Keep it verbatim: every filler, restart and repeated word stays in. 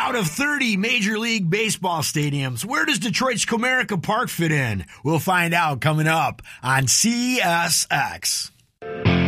Out of thirty Major League Baseball stadiums, where does Detroit's Comerica Park fit in? We'll find out coming up on C S X.